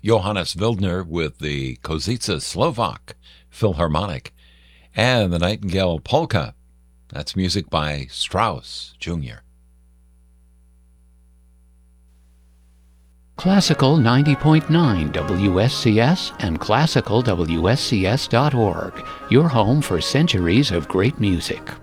Johannes Wildner with the Kozica Slovak Philharmonic, and the Nightingale Polka. That's music by Strauss Jr. Classical 90.9 WSCS and classicalwscs.org, your home for centuries of great music.